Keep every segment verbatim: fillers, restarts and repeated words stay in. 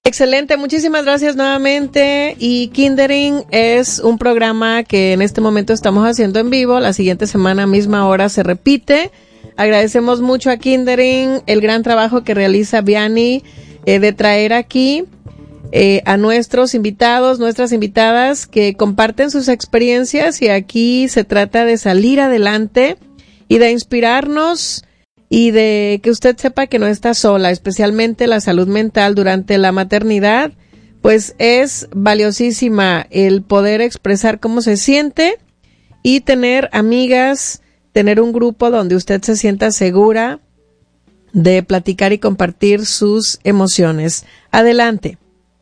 Excelente, muchísimas gracias nuevamente. Y Kindering es un programa que en este momento estamos haciendo en vivo. La siguiente semana, misma hora, se repite. Agradecemos mucho a Kindering el gran trabajo que realiza Vianney eh, de traer aquí eh, a nuestros invitados, nuestras invitadas que comparten sus experiencias, y aquí se trata de salir adelante y de inspirarnos y de que usted sepa que no está sola, especialmente la salud mental durante la maternidad, pues es valiosísima el poder expresar cómo se siente y tener amigas, tener un grupo donde usted se sienta segura de platicar y compartir sus emociones. Adelante.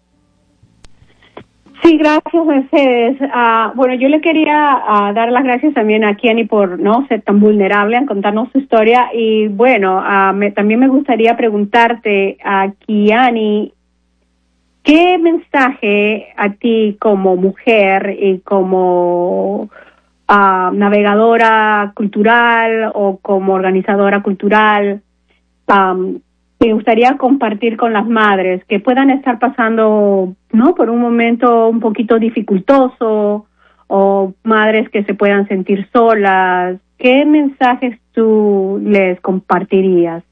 Sí, gracias, Mercedes. Uh, bueno, yo le quería uh, dar las gracias también a Kiani por no ser tan vulnerable en contarnos su historia. Y bueno, uh, me, también me gustaría preguntarte a Kiani, ¿qué mensaje a ti como mujer y como uh, navegadora cultural o como organizadora cultural um, me gustaría compartir con las madres que puedan estar pasando, ¿no?, por un momento un poquito dificultoso, o madres que se puedan sentir solas? ¿Qué mensajes tú les compartirías?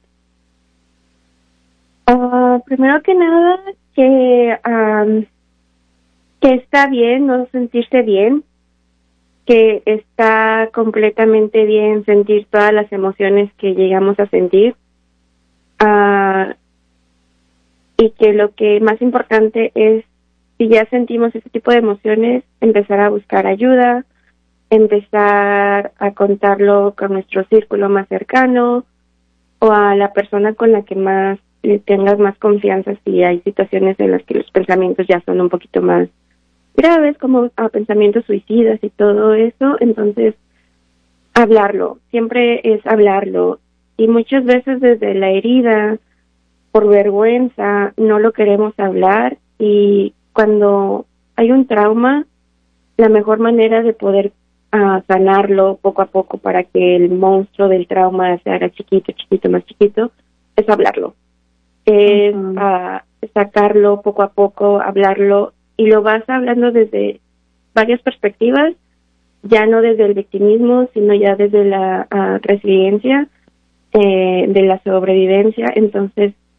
Uh, primero que nada, que, um, que está bien no sentirse bien, que está completamente bien sentir todas las emociones que llegamos a sentir. Uh, y que lo que más importante es, si ya sentimos ese tipo de emociones, empezar a buscar ayuda, empezar a contarlo con nuestro círculo más cercano o a la persona con la que más le tengas más confianza si hay situaciones en las que los pensamientos ya son un poquito más graves, como a pensamientos suicidas y todo eso. Entonces, hablarlo, siempre es hablarlo. Y muchas veces desde la herida, por vergüenza, no lo queremos hablar, y cuando hay un trauma, la mejor manera de poder uh, sanarlo poco a poco para que el monstruo del trauma se haga chiquito, chiquito, más chiquito, es hablarlo. Es uh-huh. uh, sacarlo poco a poco, hablarlo, y lo vas hablando desde varias perspectivas, ya no desde el victimismo, sino ya desde la uh, resiliencia, Eh, de la sobrevivencia. Entonces